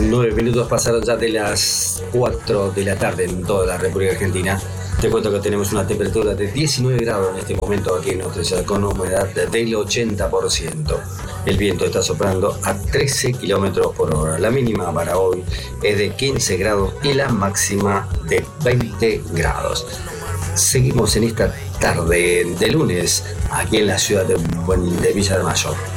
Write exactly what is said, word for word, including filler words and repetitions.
Nueve minutos pasaron ya de las cuatro de la tarde en toda la República Argentina. Te cuento que tenemos una temperatura de diecinueve grados en este momento aquí en nuestra ciudad, con humedad del ochenta por ciento. El viento está soplando a trece kilómetros por hora. La mínima para hoy es de quince grados y la máxima de veinte grados. Seguimos en esta tarde de lunes aquí en la ciudad de, de Villa de Mayo.